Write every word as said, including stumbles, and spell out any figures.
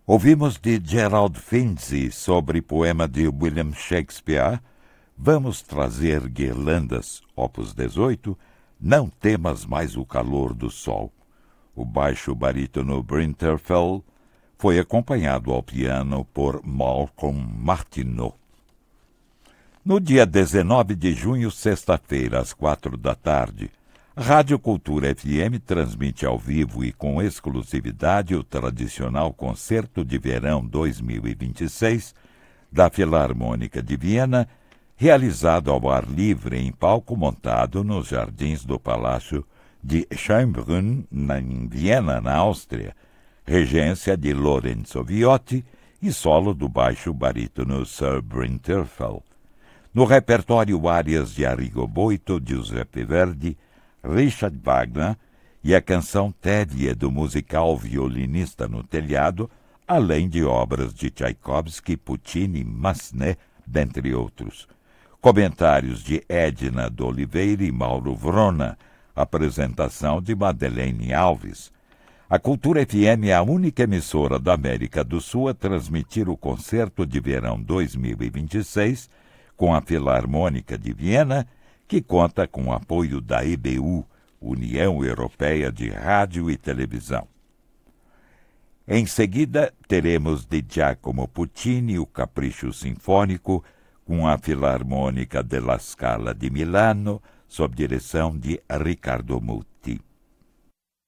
Ouvimos de Gerald Finzi sobre poema de William Shakespeare. Vamos trazer guirlandas, opus dezoito, Não Temas Mais o Calor do Sol. O baixo barítono Brinterfell foi acompanhado ao piano por Malcolm Martineau. No dia dezenove de junho, sexta-feira, às quatro da tarde, a Rádio Cultura F M transmite ao vivo e com exclusividade o tradicional Concerto de Verão dois mil e vinte e seis da Filarmônica de Viena, realizado ao ar livre em palco montado nos jardins do Palácio de Schönbrunn, em Viena, na Áustria, regência de Lorenzo Viotti e solo do baixo barítono Sir Brinterfell. No repertório, áreas de Arrigo Boito, Giuseppe Verdi, Richard Wagner e a canção Tévia do musical Violinista no Telhado, além de obras de Tchaikovsky, Puccini, Massenet, dentre outros. Comentários de Edna de Oliveira e Mauro Vrona, apresentação de Madeleine Alves. A Cultura F M é a única emissora da América do Sul a transmitir o Concerto de Verão dois mil e vinte e seis com a Filarmônica de Viena, que conta com o apoio da E B U, União Europeia de Rádio e Televisão. Em seguida, teremos de Giacomo Puccini o Capricho Sinfônico, com a Filarmônica della Scala de Milano, sob direção de Riccardo Muti.